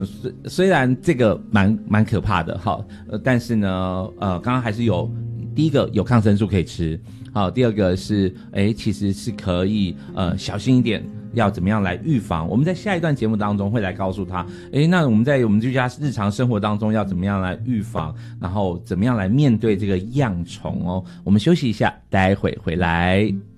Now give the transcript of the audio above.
虽然这个蛮可怕的，好，但是呢，刚刚还是第一个有抗生素可以吃，好，第二个是，其实是可以，小心一点，要怎么样来预防？我们在下一段节目当中会来告诉他，那我们在我们居家日常生活当中要怎么样来预防，然后怎么样来面对这个恙虫哦？我们休息一下，待会回来。